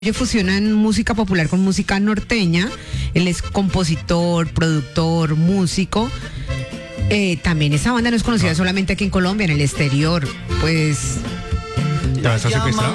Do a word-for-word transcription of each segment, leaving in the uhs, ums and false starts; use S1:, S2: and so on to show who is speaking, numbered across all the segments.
S1: Ellos fusionan música popular con música norteña. Él es compositor, productor, músico. Eh, también esa banda no es conocida solamente aquí en Colombia, en el exterior. Pues...
S2: ¿Ya está secuestrado?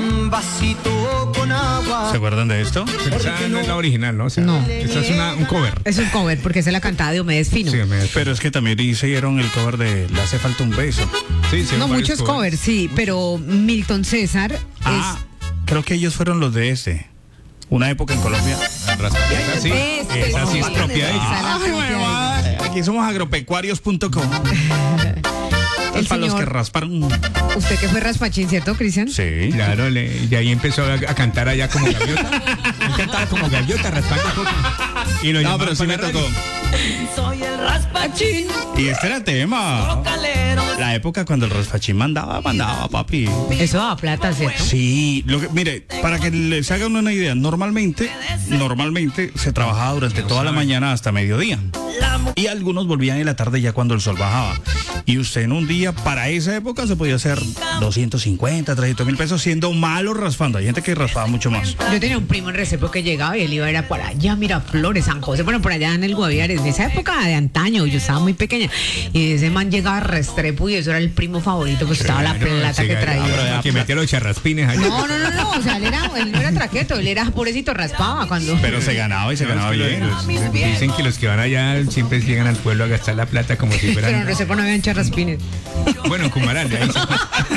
S2: ¿Se acuerdan de esto?
S3: Esa no es la original, ¿no? O sea,
S1: No.
S3: Esa es una, un cover.
S1: Es un cover, porque esa es la cantada de Diomedes Fino.
S3: Sí, me-
S2: Pero es que también hicieron el cover de Le hace falta un beso.
S3: sí, hicieron
S1: No,
S3: varios
S1: muchos covers, sí, pero Milton César
S2: Ah, creo que ellos fueron los de este. Una época en Colombia.
S3: Esa sí,
S1: es... Este,
S3: esa sí es propia de
S1: esa
S3: ella.
S1: es la
S2: Ay,
S1: propia de ella.
S2: huevada. Aquí somos agropecuarios punto com.
S1: El
S2: Para los que
S1: señor,
S2: rasparon.
S1: usted que fue raspachín, ¿cierto, Cristian?
S2: Sí.
S3: Claro, le- y ahí empezó a, a cantar allá como gaviota. Él cantaba como gaviota, raspando coco. Y lo
S2: No,
S3: llamaban
S2: pero sí
S3: para
S2: me
S3: la
S2: tocó.
S3: radio.
S4: Soy el raspachín,
S2: Y este era tema.
S4: calero.
S2: La época cuando el raspachín mandaba, mandaba, papi.
S1: Eso daba plata, ¿cierto?
S2: Sí, lo que, mire, para que les hagan una idea, normalmente, normalmente se trabajaba durante toda la mañana hasta mediodía. Y algunos volvían en la tarde ya cuando el sol bajaba. Y usted en un día, para esa época, se podía hacer doscientos cincuenta, trescientos mil pesos siendo malo raspando. Hay gente que raspaba mucho más.
S1: Yo tenía un primo en Recepo que llegaba y él iba a ir a por allá, Miraflores, San José, bueno, por allá en el Guaviare, en esa época de antaño, yo estaba muy pequeña. Y ese man llegaba a Restrepo y eso era el primo favorito, pues estaba la
S3: Claro,
S1: plata
S3: sí,
S1: que
S3: ah,
S1: traía.
S3: pero que metía los charraspines ahí.
S1: No, no, no, no, o sea, él, era, él no era traqueto, él era pobrecito, raspaba cuando...
S2: Pero se ganaba y se
S3: No, es
S2: ganaba
S3: que
S2: bien.
S3: los- los- dicen que los que van allá siempre llegan al pueblo a gastar la plata como si
S1: Pero en
S3: fueran.
S1: Recepo no habían charraspines.
S3: Bueno, en Cumaral, ahí sí.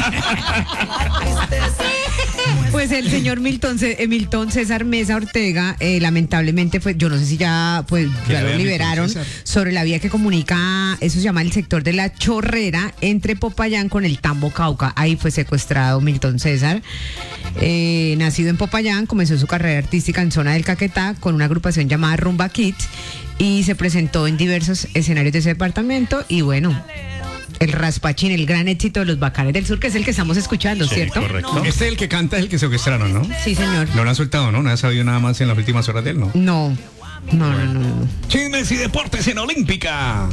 S1: Pues el señor Milton, Ce- eh, Milton César Mesa Ortega, eh, lamentablemente, fue, yo no sé si ya, pues,
S3: ¿Qué
S1: ya
S3: era
S1: lo
S3: Milton
S1: liberaron,
S3: César?
S1: sobre la vía que comunica, eso se llama el sector de la Chorrera, entre Popayán con el Tambo Cauca. Ahí fue secuestrado Milton César. Eh, nacido en Popayán, comenzó su carrera artística en zona del Caquetá con una agrupación llamada Rumba Kids y se presentó en diversos escenarios de ese departamento. Y bueno, el raspachín, el gran éxito de los Bacanes del Sur, que es el que estamos escuchando,
S2: Sí,
S1: ¿cierto?
S2: correcto.
S3: Este es el que canta, es el que secuestraron, ¿no?
S1: Sí, señor.
S3: No lo han soltado, ¿no? No ha sabido nada más en las últimas horas de él, ¿no?
S1: No, no, no, no, no.
S3: Chismes y deportes en Olímpica.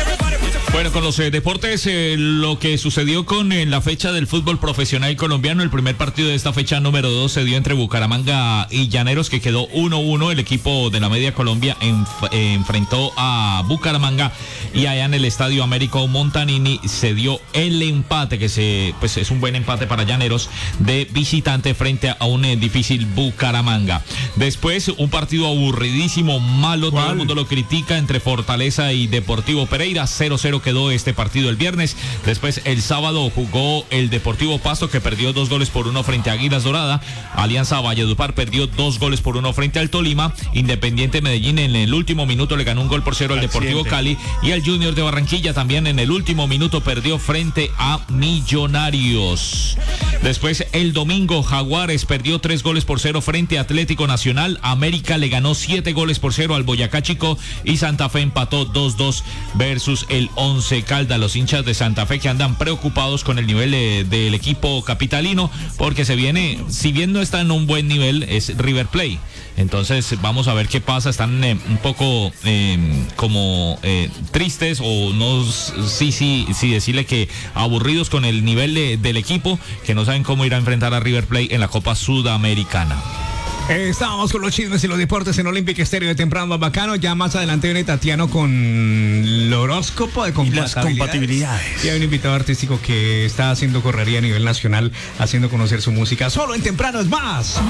S5: Bueno, con los eh, deportes, eh, lo que sucedió con eh, la fecha del fútbol profesional colombiano, el primer partido de esta fecha número dos se dio entre Bucaramanga y Llaneros, que quedó uno uno. El equipo de la Media Colombia enf- eh, enfrentó a Bucaramanga y allá en el Estadio Américo Montanini se dio el empate, que se, pues es un buen empate para Llaneros de visitante frente a un eh, difícil Bucaramanga. Después, un partido aburridísimo, malo, todo el mundo lo critica, entre Fortaleza y Deportivo Pereira. cero cero quedó este partido el viernes. Después el sábado jugó el Deportivo Pasto, que perdió dos goles por uno frente a Águilas Dorada. Alianza Valledupar perdió dos goles por uno frente al Tolima. Independiente Medellín en el último minuto le ganó un gol por cero al Deportivo Cali. Y el Junior de Barranquilla también en el último minuto perdió frente a Millonarios. Después el domingo Jaguares perdió tres goles por cero frente a Atlético Nacional. América le ganó siete goles por cero al Boyacá Chico y Santa Fe empató dos dos versus el Once Caldas. Los hinchas de Santa Fe que andan preocupados con el nivel eh, del equipo capitalino, porque se viene, si bien no está en un buen nivel, es River Plate. Entonces vamos a ver qué pasa. Están eh, un poco eh, como eh, tristes o no, sí, sí, sí decirle que aburridos con el nivel de- del equipo, que no saben cómo ir a enfrentar a River Plate en la Copa Sudamericana.
S3: Eh, estábamos con los chismes y los deportes en Olímpica Estéreo de temprano bacano. Ya más adelante viene Tatiano con el horóscopo de
S2: las compatibilidades.
S3: Y hay un invitado artístico que está haciendo correría a nivel nacional, haciendo conocer su música. Solo en Temprano es más.